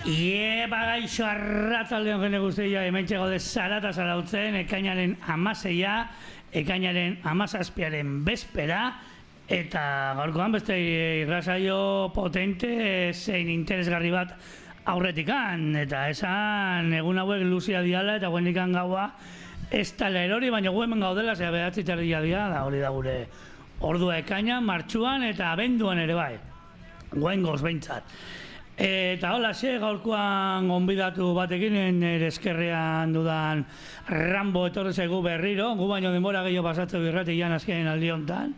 Bagaixo arratzaldeon jende guztia, hementxe gaude Zarata zarautzen, ekainaren 16, ekainaren 17 bezpera, eta gaurkoan beste irrasaio potente zein interesgarri bat aurretikan, eta esan egun hauek luzia diala eta guendikan gaua ez tala erori, baina gu hemen gaudela, zera behatzi tardia dia, da hori da gure ordua ekainan, martxuan eta abenduan ere bai, guen goz behintzat. Eta hola, gaurkoan gonbidatu batekin, nire eskerrean dudan Rambo etorri zaigu berriro, gu baino denbora gehiago pasatzeu irratian azkenen aldi hontan.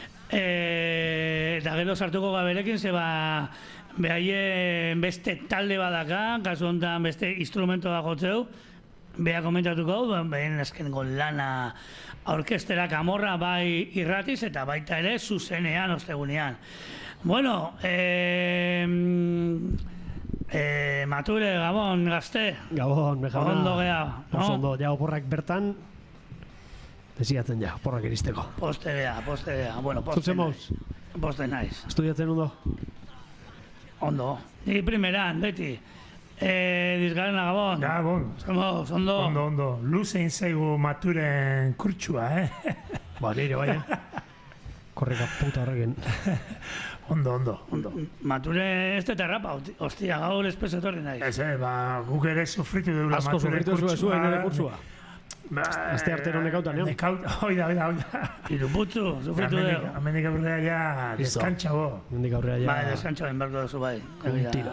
Eta gero sartuko gaberekin, zeba behaien beste talde badaka, kasu hontan beste instrumento da jotzeu, beha komentatuko, behen azkenengo lana orkestera kamorra bai irratiz eta baita ere zuzenean, ostegunean. Bueno, Mature, Gabon, gazte. Gabon, mejauna. Ondo geha, no? Ondo, ja oporrak bertan, desiatzen ja, oporrak iristeko. Poste geha. Bueno, poste naiz. Poste naiz. Estudiatzen ondo? Ondo. Ni primeran, beti. Dizgarena, Gabon. Gabon. Somos, ondo. Ondo. Luzein zaigu Maturen kurtsua, Ba, nire, bai, Korreka puta horrekin. Ondo. Mature ez dut errapa, ostia, gaur espesetorri nahi. Ez, guk ere sufritu deula Asko Maturen sufritu kurtsua. zuen ere kurtsua. Azte arte non nekautan, Oida. Iruputzu, sufritu dugu. Amendik aurrera ja deskantxa bo. Mendik aurrera ja... Bai, deskantxa ben berko duzu bai. Un tiro.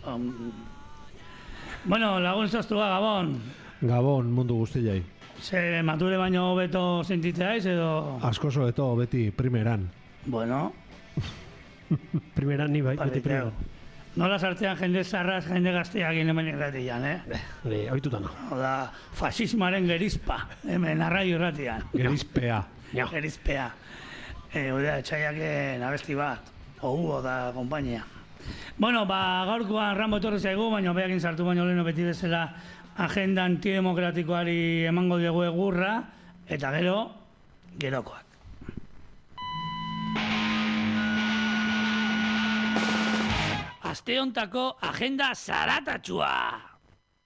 Bueno, lagun zoztua, Gabon. Gabon, mundu guztiai. Ze Mature baino hobeto sentitzaiz edo... Askoso eto beti primeran. Bueno... Primeran ni bai, beti primeran. Nola sartzean jende zarraz, jende gazteak hemen irratian, Hori, oitutan. Oda, fasismoaren gerizpa, hemen arraio irratian. Gerizpea. Gerizpea. Oda, etxaiaken abesti bat, Hugo da kompainia. Bueno, gaurkoan Rambo etorri zaigu, baina behakin sartu baino leheno beti bezala agenda antidemokratikoari emango dugu egurra, eta gerokoak. Aste hontako agenda zaratatxua!